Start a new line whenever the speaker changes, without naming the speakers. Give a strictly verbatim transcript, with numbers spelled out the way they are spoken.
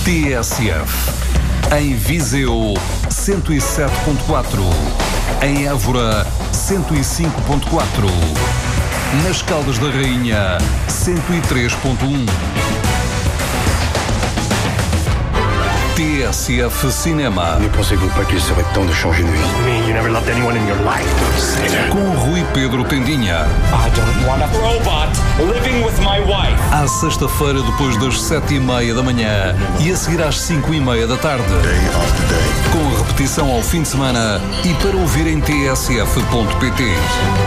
T S F. Em Viseu, cento e sete ponto quatro. Em Évora, cento e cinco ponto quatro. Nas Caldas da Rainha, cento e três ponto um. T S F Cinema.
Ne pensez-vous pas qu'il serait temps de changer de vie?
mean you never loved anyone in your life, sinner.
Com Rui Pedro Tendinha.
I don't want a robot living with my wife.
À sexta-feira, depois das sete e meia da manhã e a seguir às cinco e meia da tarde.
Day after day.
Com repetição ao fim de semana e para ouvir em T S F ponto P T.